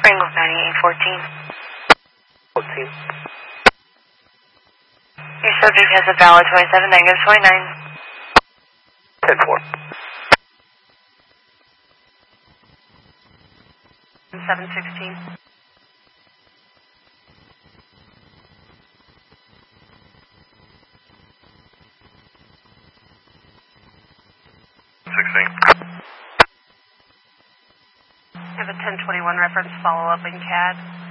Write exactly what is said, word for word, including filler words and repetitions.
Wrangler ninety-eight fourteen. fourteen. Your subject has a valid twenty-seven, negative twenty-nine. ten four. seven sixteen. sixteen. I have a ten twenty-one reference follow-up in C A D.